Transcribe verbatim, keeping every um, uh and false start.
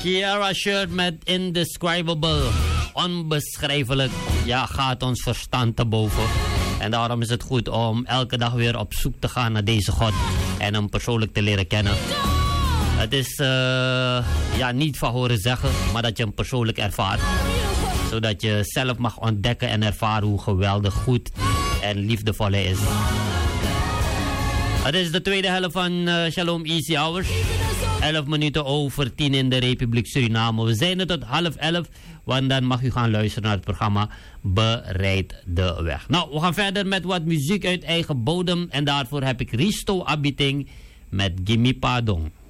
Kiara Shirt met Indescribable. Onbeschrijfelijk. Ja, gaat ons verstand te boven. En daarom is het goed om elke dag weer op zoek te gaan naar deze God. En hem persoonlijk te leren kennen. Het is uh, ja, niet van horen zeggen, maar dat je hem persoonlijk ervaart. Zodat je zelf mag ontdekken en ervaren hoe geweldig goed en liefdevol hij is. Het is de tweede helft van uh, Shalom Easy Hours. elf minuten over tien in de Republiek Suriname. We zijn er tot half elf, want dan mag u gaan luisteren naar het programma Bereid de Weg. Nou, we gaan verder met wat muziek uit eigen bodem. En daarvoor heb ik Risto Abiting met Gimme Pardon.